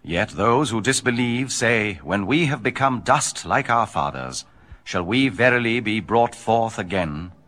Yet those who disbelieve say, when we have become dust like our fathers, shall we verily be brought forth again?